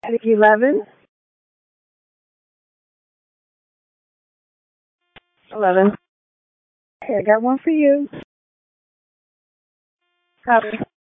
Attic 11. 11. Okay, I got one for you. Copy.